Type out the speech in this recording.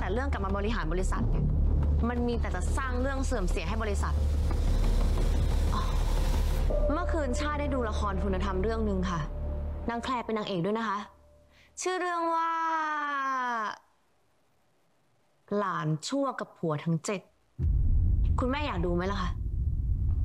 แต่เรื่องกลับมาบริหารบริษัทเนี่ยมันมีแต่จะสร้างเรื่องเสื่อมเสียให้บริษัทเมื่อคืนชาได้ดูละครคุณธรรมเรื่องหนึ่งค่ะนางแคลเป็นนางเอกด้วยนะคะชื่อเรื่องว่าหลานชั่วกับผัวทั้ง7คุณแม่อยากดูไหมล่ะคะ